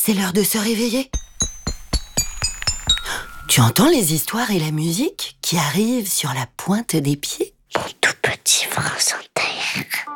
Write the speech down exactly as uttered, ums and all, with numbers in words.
c'est l'heure de se réveiller. Tu entends les histoires et la musique qui arrivent sur la pointe des pieds ? Mon tout petit prince en terre.